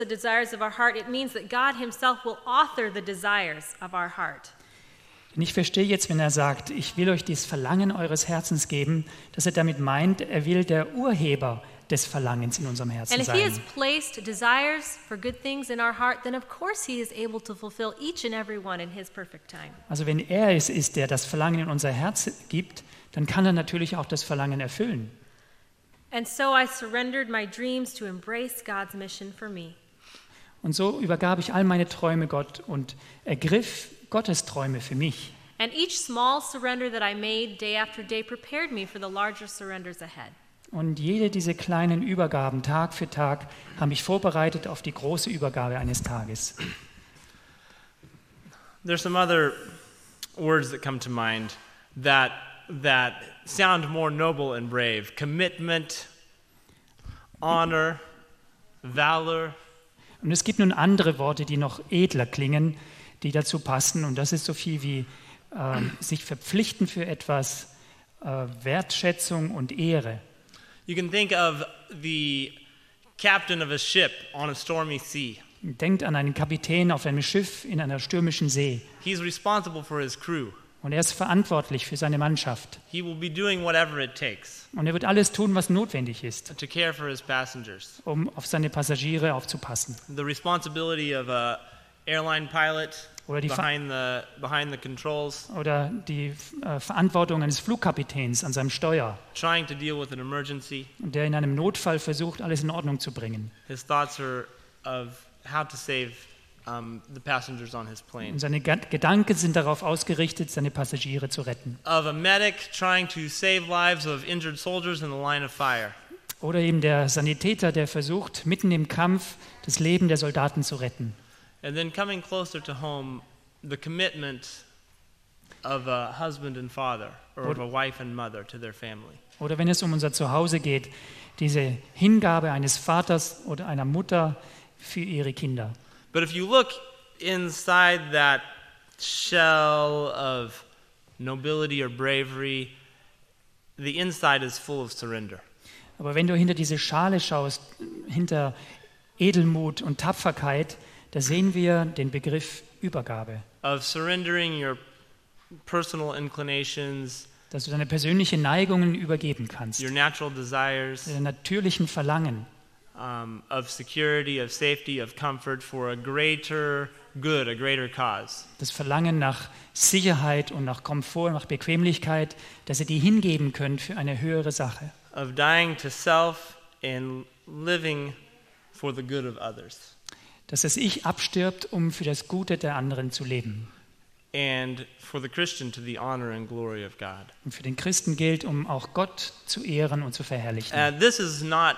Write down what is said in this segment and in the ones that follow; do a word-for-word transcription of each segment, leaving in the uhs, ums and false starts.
the desires of our heart, it means that God himself will author the desires of our heart. Und ich verstehe jetzt, wenn er sagt, ich will euch das Verlangen eures Herzens geben, dass er damit meint, er will der Urheber des Verlangens in unserem Herzen And if he has sein. placed desires for good things in our heart, then of course he is able to fulfill each and every one in his perfect time. Also wenn er es ist, der das Verlangen in unser Herz gibt, dann kann er natürlich auch das Verlangen erfüllen. And so I surrendered my dreams to embrace God's mission for me. Und so übergab ich all meine Träume Gott und ergriff Gottes Träume für mich. And each small surrender that I made day after day prepared me for the larger surrenders ahead. Und jede dieser kleinen Übergaben Tag für Tag haben mich vorbereitet auf die große Übergabe eines Tages. There's some other words that come to mind that that sound more noble and brave. Commitment, honor, valor. Und es gibt nun andere Worte, die noch edler klingen, die dazu passen. Und das ist so viel wie äh, sich verpflichten für etwas, äh, Wertschätzung und Ehre. You can think of the captain of a ship on a stormy sea. Denkt an einen Kapitän auf einem Schiff in einer stürmischen See. He's responsible for his crew. Und er ist verantwortlich für seine Mannschaft. He will be doing whatever it takes Und er wird alles tun, was notwendig ist, to care for his passengers. um auf seine Passagiere aufzupassen. The responsibility of a airline pilot Oder die, Ver behind the behind the controls, oder die äh, Verantwortung eines Flugkapitäns an seinem Steuer, trying to deal with an emergency. der in einem Notfall versucht, alles in Ordnung zu bringen. His thoughts are of how to save um, the passengers on his Und plane. seine Ga- Gedanken sind darauf ausgerichtet, seine Passagiere zu retten. Of a medic trying to save lives of injured soldiers in the line of fire. Oder eben der Sanitäter, der versucht, mitten im Kampf das Leben der Soldaten zu retten. And then coming closer to home, the commitment of a husband and father, or of a wife and mother to their family. Oder wenn es um unser Zuhause geht, diese Hingabe eines Vaters oder einer Mutter für ihre Kinder. But if you look inside that shell of nobility or bravery, the inside is full of surrender. Aber wenn du hinter diese Schale schaust, hinter Edelmut und Tapferkeit, da sehen wir den Begriff Übergabe. Of surrendering your personal inclinations, Dass du deine persönlichen Neigungen übergeben kannst, your natural desires, deine natürlichen Verlangen, um, of security, of safety, of comfort for a greater good, a greater cause. das Verlangen nach Sicherheit und nach Komfort, nach Bequemlichkeit, dass ihr die hingeben könnt für eine höhere Sache. Of dying to self and living for the good of others. Dass das Ich abstirbt, um für das Gute der anderen zu leben. And for the Christian to the honor and glory of God. Und für den Christen gilt, um auch Gott zu ehren und zu verherrlichen. Uh, this is not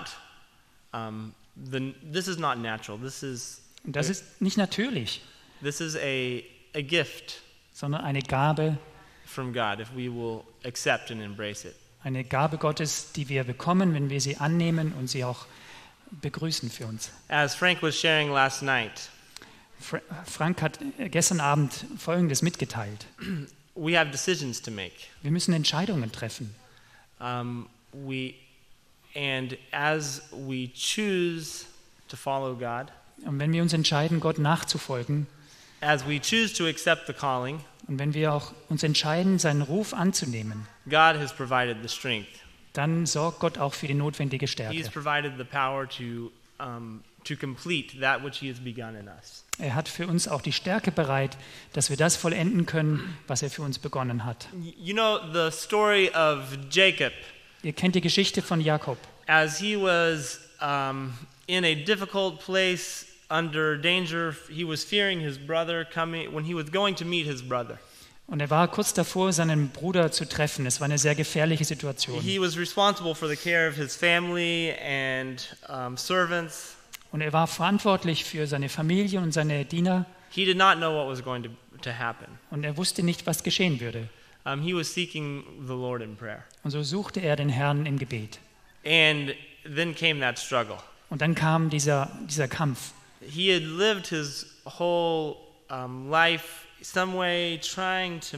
um, the, this is not natural. This is Und das ist nicht natürlich, this is a a gift sondern eine Gabe, from God if we will accept and embrace it. eine Gabe Gottes, die wir bekommen, wenn wir sie annehmen und sie auch begrüßen für uns. As Frank was sharing last night, Fra- Frank hat gestern Abend Folgendes mitgeteilt. we have decisions to make. Wir müssen Entscheidungen treffen. Um, we and as we choose to follow God, Und wenn wir uns entscheiden, Gott nachzufolgen, as we choose to accept the calling, und wenn wir auch uns entscheiden, seinen Ruf anzunehmen, God has provided the strength. dann sorgt Gott auch für die notwendige He's Stärke. provided the power to um, to complete that which He has begun in us. Er hat für uns auch die Stärke bereit, dass wir das vollenden können, was er für uns begonnen hat. Y- You know the story of Jacob, Ihr kennt die Geschichte von Jakob. as he was um, in a difficult place under danger. He was fearing his brother coming when he was going to meet his brother. Und er war kurz davor, seinen Bruder zu treffen. Es war eine sehr gefährliche Situation. He was responsible for the care of his family and um, servants. Und er war verantwortlich für seine Familie und seine Diener. He did not know what was going to, to happen. Und er wusste nicht, was geschehen würde. Um, he was seeking the Lord in prayer. Und so suchte er den Herrn im Gebet. And then came that struggle. Und dann kam dieser, dieser Kampf. He had lived his whole um, life some way trying to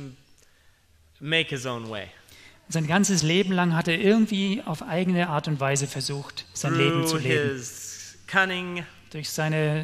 make his own way. Sein ganzes Leben lang hat er irgendwie auf eigene Art und Weise versucht, sein Leben zu Through leben. his cunning, durch seine